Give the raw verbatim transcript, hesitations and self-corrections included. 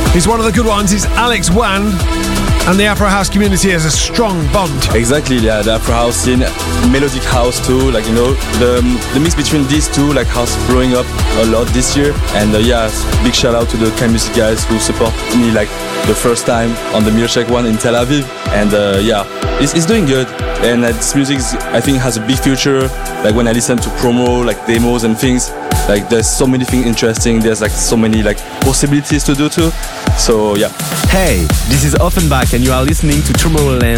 is one of the good ones. It's Alex Wan, and the Afro House community has a strong bond. Exactly, yeah, the Afro House scene, melodic house too, like, you know, the the mix between these two, like, house blowing up a lot this year. And uh, yeah, big shout out to the Kind Music guys who support me like the first time on the Milkshake one in Tel Aviv. And uh, yeah, it's, it's doing good. And uh, this music, is, I think, has a big future. Like when I listen to promo, like demos and things, like there's so many things interesting. There's like so many like possibilities to do too. So yeah. Hey, this is Offenbach and you are listening to Tomorrowland